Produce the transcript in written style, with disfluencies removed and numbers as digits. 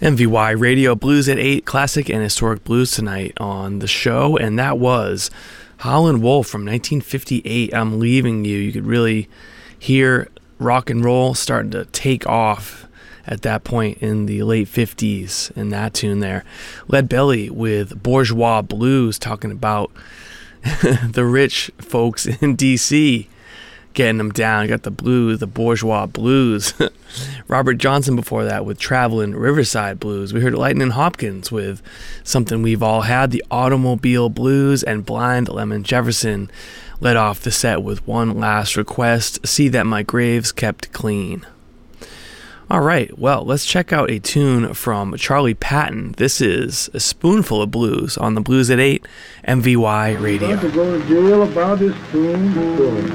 MVY Radio Blues at 8, classic and historic blues tonight on the show, and that was Howlin' Wolf from 1958, I'm Leaving You. You could really hear rock and roll starting to take off at that point in the late 50s in that tune there. Lead Belly with Bourgeois Blues, talking about the rich folks in D.C., getting them down. You got the blues, the bourgeois blues. Robert Johnson before that with Travelin' Riverside Blues. We heard Lightnin' Hopkins with Something We've All Had, the Automobile Blues, and Blind Lemon Jefferson led off the set with One Last Request, See That My Grave's Kept Clean. All right, well, let's check out a tune from Charlie Patton. This is A Spoonful of Blues on the Blues at 8, MVY Radio. I'm about to go to jail about this spoonful.